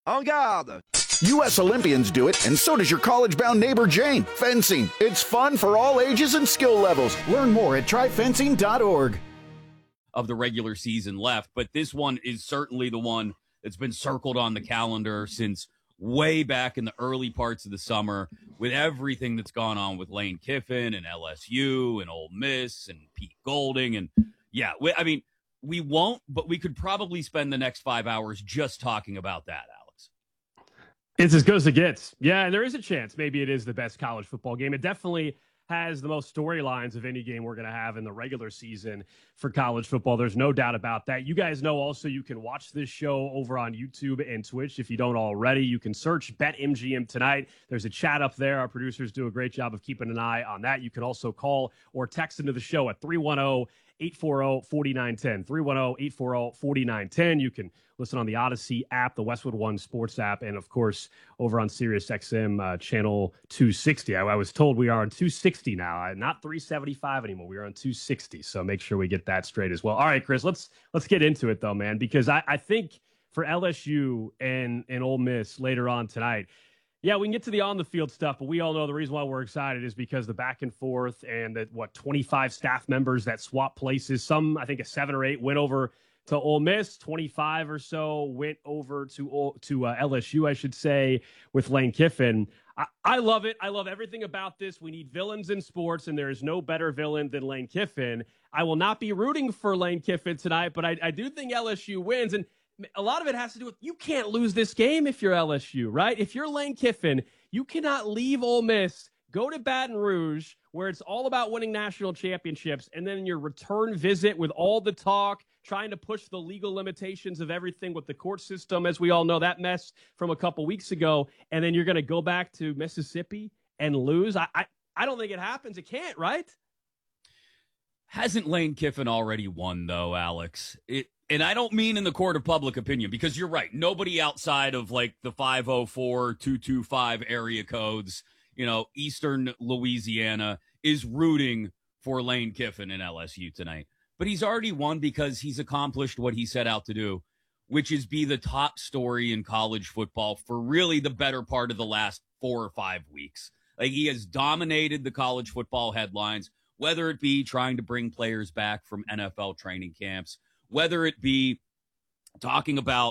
En garde! U.S. Olympians do it, and so does your college-bound neighbor Jane. Fencing. It's fun for all ages and skill levels. Learn more at tryfencing.org. Of the regular season left, but this one is certainly the one that's been circled on the calendar since way back in the early parts of the summer, with everything that's gone on with Lane Kiffin and LSU and Ole Miss and Pete Golding. And yeah, we won't, but we could probably spend the next 5 hours just talking about that, Alex. It's as good as it gets. Yeah, and there is a chance maybe it is the best college football game. It definitely has the most storylines of any game we're going to have in the regular season for college football. There's no doubt about that. You guys know also you can watch this show over on YouTube and Twitch. If you don't already, you can search BetMGM Tonight. There's a chat up there. Our producers do a great job of keeping an eye on that. You can also call or text into the show at 310-840-4910. 310-840-4910. You can listen on the Odyssey app, the Westwood One Sports app, and, of course, over on SiriusXM channel 260. I was told we are on 260 now, not 375 anymore. We are on 260, so make sure we get that straight as well. All right, Chris, let's get into it, though, man, because I think for LSU and Ole Miss later on tonight, yeah, we can get to the on-the-field stuff, but we all know the reason why we're excited is because the back and forth and that, 25 staff members that swap places. Some, I think, 7 or 8 went over to Ole Miss. 25 or so went over to LSU, I should say, with Lane Kiffin. I love it. I love everything about this. We need villains in sports, and there is no better villain than Lane Kiffin. I will not be rooting for Lane Kiffin tonight, but I do think LSU wins, and a lot of it has to do with you can't lose this game if you're LSU, right? If you're Lane Kiffin, you cannot leave Ole Miss, go to Baton Rouge, where it's all about winning national championships, and then your return visit with all the talk, trying to push the legal limitations of everything with the court system, as we all know, that mess from a couple weeks ago, and then you're going to go back to Mississippi and lose. I don't think it happens. It can't, right? Hasn't Lane Kiffin already won, though, Alex? And I don't mean in the court of public opinion, because you're right. Nobody outside of like the 504, 225 area codes, Eastern Louisiana is rooting for Lane Kiffin and LSU tonight. But he's already won because he's accomplished what he set out to do, which is be the top story in college football for really the better part of the last 4 or 5 weeks. Like, he has dominated the college football headlines, whether it be trying to bring players back from NFL training camps, whether it be talking about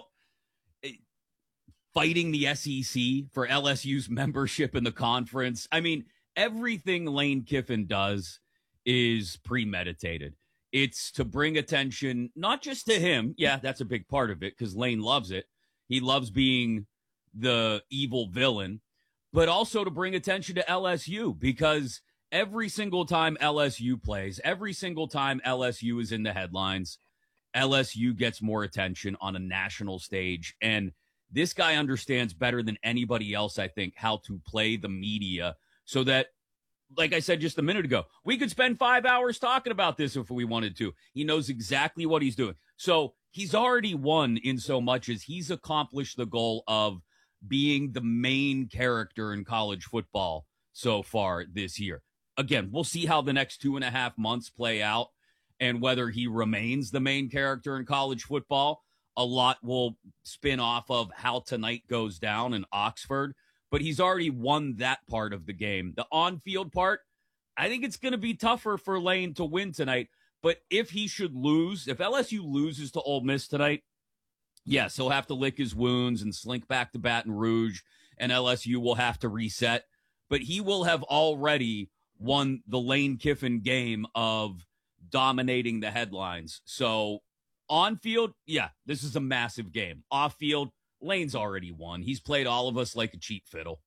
fighting the SEC for LSU's membership in the conference. I mean, everything Lane Kiffin does is premeditated. It's to bring attention, not just to him. Yeah, that's a big part of it because Lane loves it. He loves being the evil villain, but also to bring attention to LSU, because every single time LSU plays, every single time LSU is in the headlines, LSU gets more attention on a national stage. And this guy understands better than anybody else, I think, how to play the media so that, like I said just a minute ago, we could spend 5 hours talking about this if we wanted to. He knows exactly what he's doing. So he's already won in so much as he's accomplished the goal of being the main character in college football so far this year. Again, we'll see how the next 2.5 months play out and whether he remains the main character in college football. A lot will spin off of how tonight goes down in Oxford, but he's already won that part of the game. The on-field part, I think it's going to be tougher for Lane to win tonight, but if he should lose, if LSU loses to Ole Miss tonight, yes, he'll have to lick his wounds and slink back to Baton Rouge, and LSU will have to reset, but he will have already won the Lane Kiffin game of dominating the headlines. So on field, yeah, this is a massive game. Off field, Lane's already won. He's played all of us like a cheap fiddle.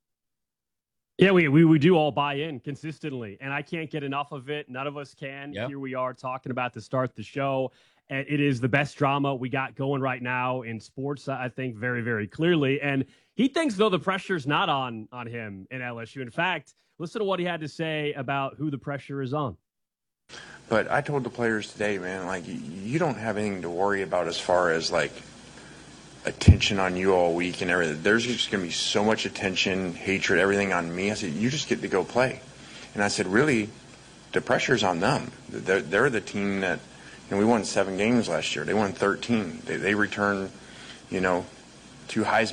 Yeah, we do all buy in consistently, and I can't get enough of it. None of us can. Yep. Here we are talking about to start the show, and it is the best drama we got going right now in sports, I think, very, very clearly. And he thinks, though, the pressure's not on him in LSU. In fact, listen to what he had to say about who the pressure is on. But I told the players today, man, like, you don't have anything to worry about as far as, like, attention on you all week and everything. There's just going to be so much attention, hatred, everything on me. I said, you just get to go play. And I said, really, the pressure's on them. They're the team that, we won 7 games last year. They won 13. They returned, 2 Heisman